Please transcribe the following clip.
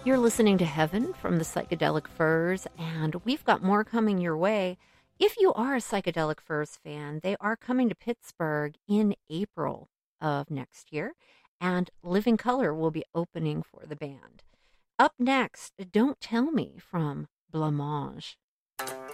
You're listening to Heaven from the Psychedelic Furs, and we've got more coming your way. If you are a Psychedelic Furs fan, they are coming to Pittsburgh in April of next year, and Living Color will be opening for the band. Up next, Don't Tell Me from Blancmange.